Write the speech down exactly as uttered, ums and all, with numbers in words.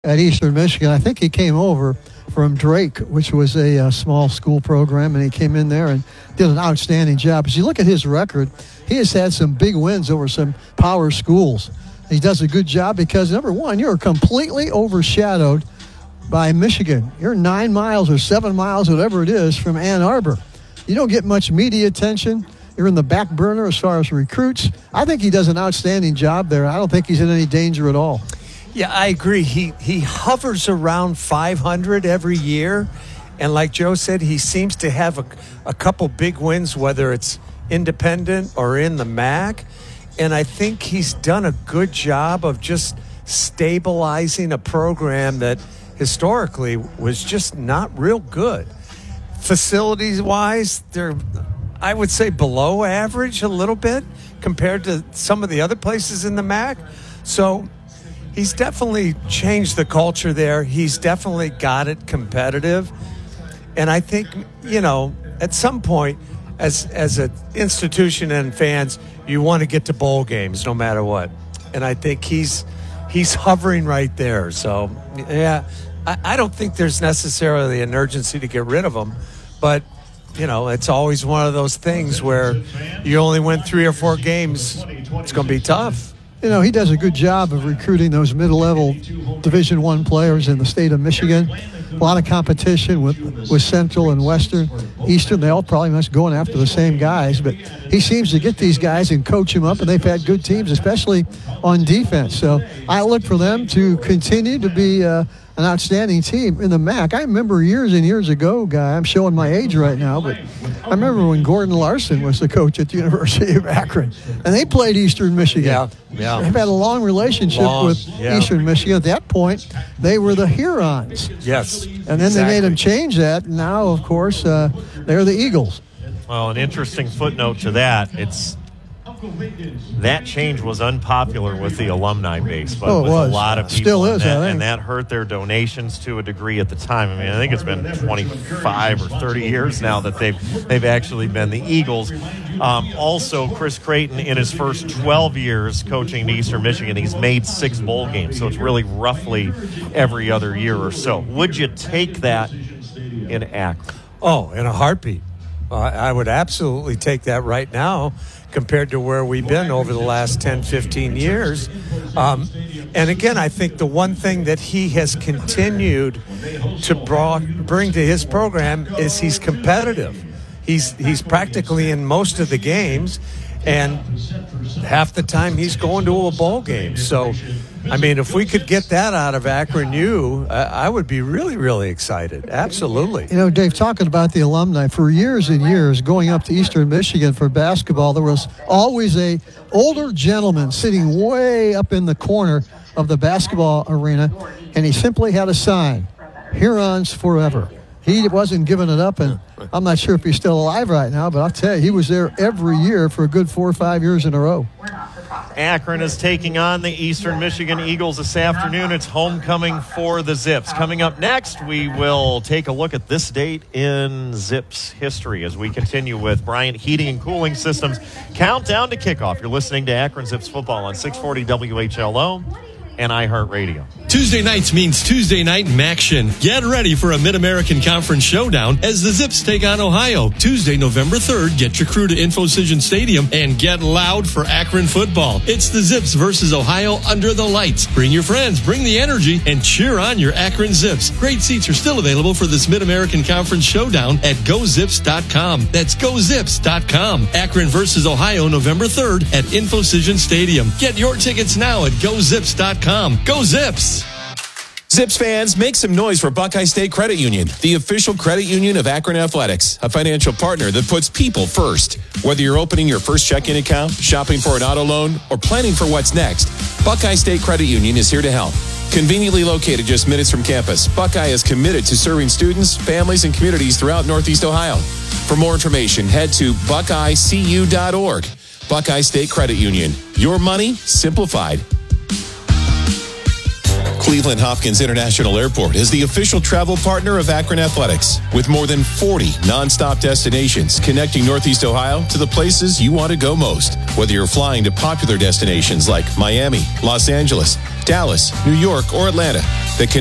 at Eastern Michigan. I think he came over from Drake, which was a, a small school program, and he came in there and did an outstanding job. As you look at his record, he has had some big wins over some power schools. He does a good job because, number one, you're completely overshadowed by Michigan. You're nine miles or seven miles, whatever it is, from Ann Arbor. You don't get much media attention. You're in the back burner as far as recruits. I think he does an outstanding job there. I don't think he's in any danger at all. Yeah, I agree. He he hovers around five hundred every year. And like Joe said, he seems to have a, a couple big wins, whether it's independent or in the M A C. And I think he's done a good job of just stabilizing a program that historically was just not real good. Facilities-wise, they're, I would say, below average a little bit compared to some of the other places in the M A C. So he's definitely changed the culture there. He's definitely got it competitive. And I think, you know, at some point, as as an institution and fans, you want to get to bowl games no matter what. And I think he's he's hovering right there. So, yeah, I, I don't think there's necessarily an urgency to get rid of him. But, you know, it's always one of those things where you only win three or four games. It's going to be tough. You know, he does a good job of recruiting those middle-level Division One players in the state of Michigan. A lot of competition with, with Central and Western. Eastern, they all probably must going after the same guys. But he seems to get these guys and coach them up, and they've had good teams, especially on defense. So I look for them to continue to be uh, an outstanding team in the M A C. I remember years and years ago, guy, I'm showing my age right now, but I remember when Gordon Larson was the coach at the University of Akron, and they played Eastern Michigan. Yeah, yeah. They've had a long relationship long, with yeah. Eastern Michigan. At that point, they were the Hurons. Yes. And then exactly. they made them change that. And now, of course, uh, they're the Eagles. Well, an interesting footnote to that, it's that change was unpopular with the alumni base, but oh, with was. a lot of people. Still is, and that, I think. And that hurt their donations to a degree at the time. I mean, I think it's been twenty-five or thirty years now that they've they've actually been the Eagles. Um, also, Chris Creighton, in his first twelve years coaching Eastern Michigan, he's made six bowl games, so it's really roughly every other year or so. Would you take that in Akron? Oh, in a heartbeat. Uh, I would absolutely take that right now compared to where we've been over the last ten, fifteen years. Um, and again, I think the one thing that he has continued to brought, bring to his program is he's competitive. He's he's practically in most of the games, and half the time he's going to a bowl game. So, I mean, if we could get that out of Akron U, uh, I would be really, really excited. Absolutely. You know, Dave, talking about the alumni, for years and years, going up to Eastern Michigan for basketball, there was always a older gentleman sitting way up in the corner of the basketball arena, and he simply had a sign, Hurons Forever. He wasn't giving it up, and I'm not sure if he's still alive right now, but I'll tell you, he was there every year for a good four or five years in a row. Akron is taking on the Eastern Michigan Eagles this afternoon. It's homecoming for the Zips. Coming up next, we will take a look at this date in Zips history as we continue with Bryant Heating and Cooling Systems. Countdown to kickoff. You're listening to Akron Zips football on six forty W H L O and iHeartRadio. Tuesday nights means Tuesday night Maction. Get ready for a Mid-American Conference showdown as the Zips take on Ohio. Tuesday, November third, get your crew to InfoCision Stadium and get loud for Akron football. It's the Zips versus Ohio under the lights. Bring your friends, bring the energy, and cheer on your Akron Zips. Great seats are still available for this Mid-American Conference showdown at go zips dot com. That's go zips dot com. Akron versus Ohio, November third at InfoCision Stadium. Get your tickets now at go zips dot com. Go Zips! Zips fans, make some noise for Buckeye State Credit Union, the official credit union of Akron Athletics, a financial partner that puts people first. Whether you're opening your first checking account, shopping for an auto loan, or planning for what's next, Buckeye State Credit Union is here to help. Conveniently located just minutes from campus, Buckeye is committed to serving students, families, and communities throughout Northeast Ohio. For more information, head to buckeye c u dot org. Buckeye State Credit Union. Your money simplified. Cleveland Hopkins International Airport is the official travel partner of Akron Athletics, with more than forty nonstop destinations connecting Northeast Ohio to the places you want to go most. Whether you're flying to popular destinations like Miami, Los Angeles, Dallas, New York, or Atlanta, the